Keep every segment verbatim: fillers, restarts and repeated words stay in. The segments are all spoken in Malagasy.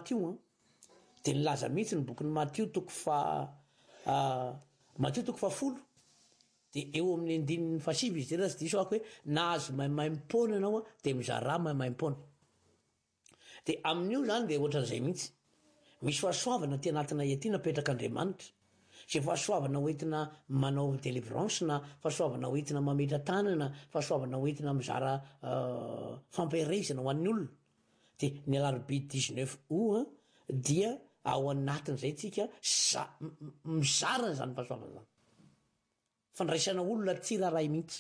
Matio dia nilaza mihitsy ny boky ny Matio toko fa Matio toko fa folo dia eo amin'ny andininy fasivy izy raha tsy diso ako hoe nahazo maimaimpona ianao a dia mizara maimaimpona dia amin'io zany dia ohatran'izay mihitsy misy fahasoavana ty anatina iatiana petrak'Andriamanitra sy fahasoavana hoentina manao délivrance na fahasoavana hoentina mametra tanana fahasoavana hoentina mizara fampiresana ho an'ny olona dia ny alarobia dix-neuf août dia ao anatin'izay tsika mizarana zany fahasoavana zany fandraisana olona tsiraray mihitsy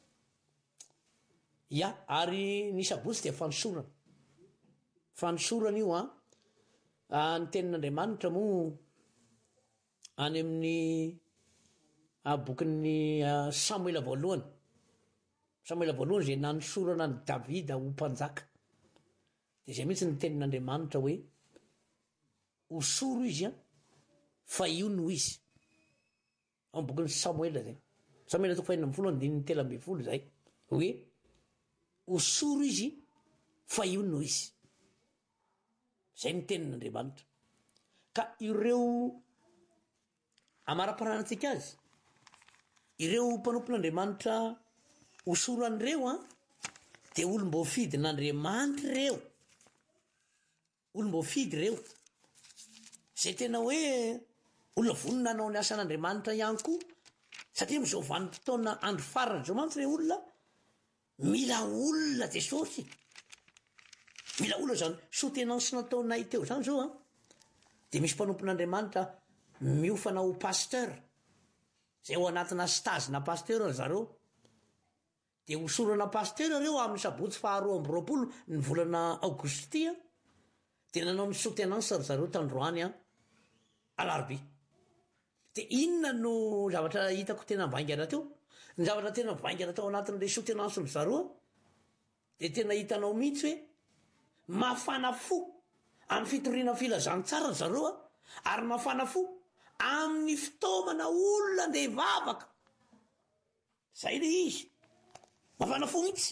ia ary ny sabotsy dia fanosorana fanosorana io a ny tenin'Andriamanitra moa any amin'ny bokin'ny Samuela voalohany Samuela voalohany zay nanosorana ny Davida ho mpanjaka dia zay mihitsy ny tenin'Andriamanitra hoe hosoro izy a fa io no izy ao ny bokin'ny Samuela zay Samuela toko fahenina amby folo andininy telo amby folo zay hoe hosoro izy fa io no izy zay ny tenin'Andriamanitra ka ireo amara-paranantsika azy ireo mpanompon'Andriamanitra hosoro an'ireo a dia olom-boafidy n'Andriamanitra ireo olom-boafidy ireo zay tena hoe olona vonona anao ny asan'Andriamanitra ihany koa satria m'izao vanim-potoana andro farany zao mantsy re olona mila olona Jesosy mila olona zany soutenance nataonay teo zany zao a dia misy mpanompon'Andriamanitra miofana ho pasteur zay ho anatina stage na pasteur zareo dia hosorana pasteur ireo amin'ny sabotsy faharoa amby roapolo ny volana aogostia dia nanao ny soutenance zareo tandroany a alarobia dia inona no zavatra hitako tena vaingana teo ny zavatra tena vaingana tao anatin'ilay soutenance ny zareo dia tena hitanao mihitsy hoe mafana fo amin'ny fitoriana filazantsara zareo a ary mafana fo amin'ny fitaomana olona ndeha hivavaka zay le izy mafana fo mihitsy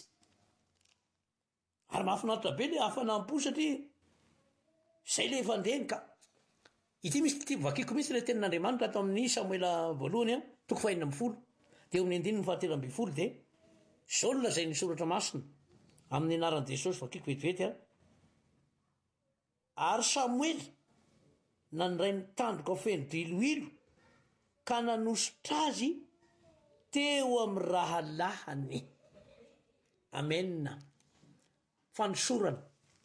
ary mahafinaritra be le hafanam-po satria zay le fandehany ka ity misy ty vakiko mihitsy le tenin'Andriamanitra atao amin'ny Samuela voalohany a toko fahenina amby folo dia eo amin'ny andininy fahatelo amby folo dia zao no lazay ny soratra masina amin'ny anaran'i Jesosy vakiko vetivety a ary Samuely nandray ny tandroka feno diloilo ka nanositra azy teo amin'ny rahalahany amena fanosorana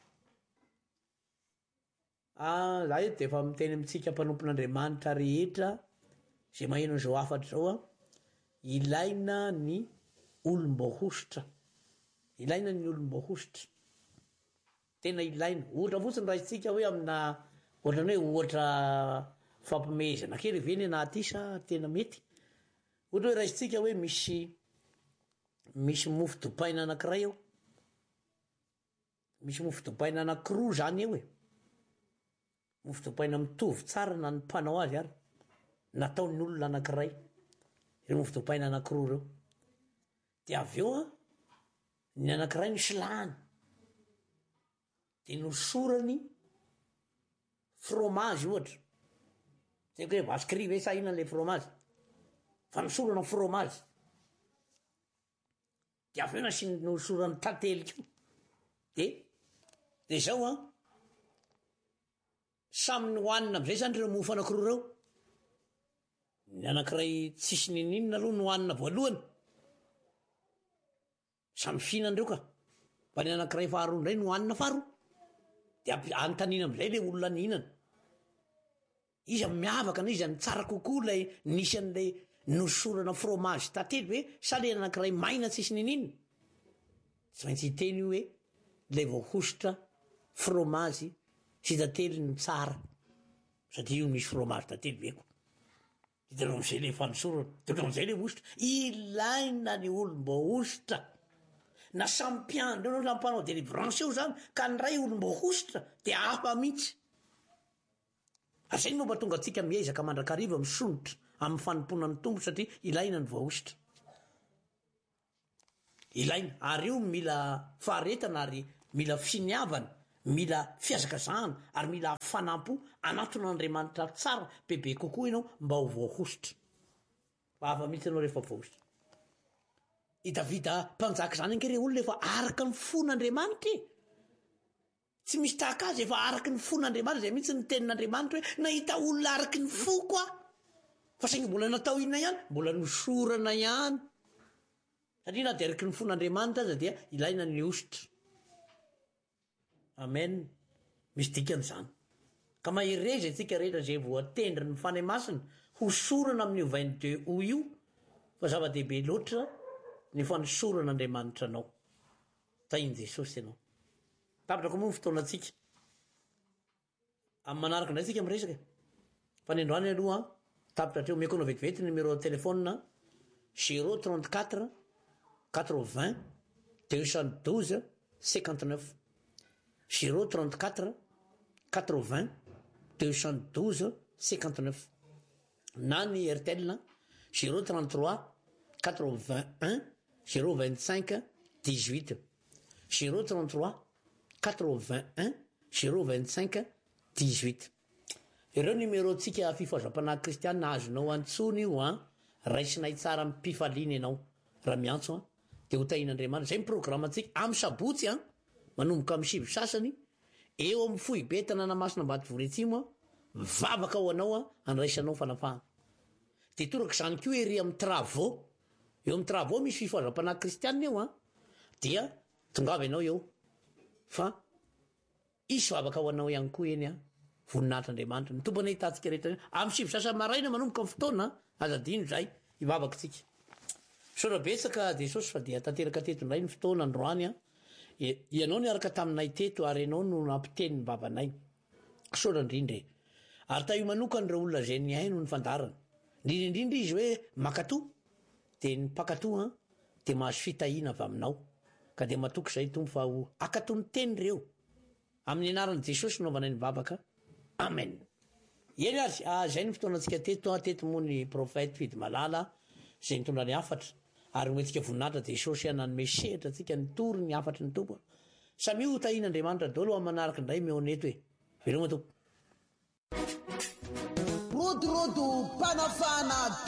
za eto dia efa miteny amintsika mpanompon'Andriamanitra rehetra zay maheno an'izao afatra zao a ilaina ny olom-bohositra ilaina ny olom-bohositra tena ilaina ohatra fotsiny raha isika hoe amina ohatrany hoe ohatra fampimehezana kely veny anaty isa tena mety ohatra hoe raha isika hoe misy misy mofo dopaina anankiray eo misy mofo dopaina anankiroa zany eo e mofo dopaina mitovy tsara na ny mpanao azy ary nataon'ny olona anankiray ireo mofo dopaina anankiroa ireo dia avy eo a ny anankiray ny silahany dia nosorany fromage ohatra zay hoe vaskry ve sa inona le fromage fa nosorana fromage dia avy eo na sy nosorany tantely ko dia dia zao a samy ny hoanina am'izay zany ireo mofo anankiroa ireo ny anankiray tsisy nininina aloha ny hoanina voalohany samy fihinan'ireo ka fa ny anankiray faharoa indray ny hoanina faharoa dia antanina am'izay le olona nihinana izy miavaka na izy any tsara kokoa lay nisy an'lay nosorana fromage tantely hoe sa le anankiray maina tsisy nininina tsy maintsy hiteny io hoe lay voahositra fromage sy tantely ny tsara satria io misy fromage tantely beko hitanao am'izay le fanosorana hitanao am'izay le ositra ilaina ny olom-bohositra na sampiandro eo na sampanao délivrance eo zany ka ny ray olom-bohositra dia hafa mihitsy ary zay ny momba tonga antsika miezaka mandrakariva misonitra amin'ny fanomponan'ny tompo satria ilaina ny voahositra ilaina ary io mila faharetana ary mila finiavana mila fiazakazahana ary mila fanampo anaton'andriamanitra tsara bebe kokoa ianao mba ho voahositra ava mihitsy anao rehefa voahositra i davida mpanjaka zany ankere olona efa araka ny fon'andriamanitra e tsy misy tahaka azy efa araky ny fon'andriamanitra zay mihitsy ny tenin'andriamanitra hoe nahita olona araky ny fo koa fa saingy mbola natao inona ihany mbola nosorana ihany satria na de araky ny fon'andriamanitra aza dia ilaina ny ositra amen misy dikan'izany ka maherezy antsika rehetra zay voatendry ny fanahy masina ho sorana amin'ny ovainy de o io fa zava-dehibe loatra ny fanosoran'andriamanitra anao tainy Jesosy ianao tapitra ko moa ny fotoana atsika amin'ny manaraka indray tsika miresaka fa ny androany aloha tapitra treo meko anao vetivety numéro telefona zéro trente-quatre quatre-vingts deux cent douze cinquante-neuf zéro trente-quatre quatre-vingts deux cent douze cinquante-neuf na ny RTL zéro trente-trois quatre-vingt-un zéro vingt-cinq dix-huit zéro trente-trois quatre-vingt-un zéro vingt-cinq dix-huit ireo numéro tsika fifazam-panahy kristianina azonao antsony io a raisinay tsara mipifaliana ianao raha miantso a de ho tahin'andriamanitra zay miprograma atsika amy sabotsy a manomboka amy sivy sasany eo amy fohy be tanàna masina mbaty voreatsimo a vavaka ao anao a andraisanao fanafahana de toraka zany ko ery amy travaux eo amy travaux misy fifazam-panahy kristianina eo a dia tongava ianao eo fa isy vavaka ao anao ihany koa eny a voninahitr'andriamanitra ny tompony hitantsika rehetra amy sivy sasany maraina manomboka amy fotoana azadino zay ivavaka tsika sora betsaka Jesosy fa dia tanteraka teto indray ny fotoana androany a ianao ny araka taminay teto ary ianao no nampiteny ny babanay sora indrindra ary ta io manokany reo olona zay ny aino ny fandarana indrindraindrindra izy hoe makato de ny mpakato a de mahazo fitahiana avy aminao ka de matoky zay tompo fa ho akato ny teny reo amin'ny anaran'i Jesosy naovanay ny babaka amen eny azy zay ny fotoanantsika teto teto moa ny profety fidy malala zay nitondra ny afatra ary hoentsika voninahitra Jesosy ananome sehatra tsika nitory ny afatra ny tompo samy io tahin'andriamanitra daholo amin'ny manaraka indray meoneto hoe veloma tompo rodorodo mpanafana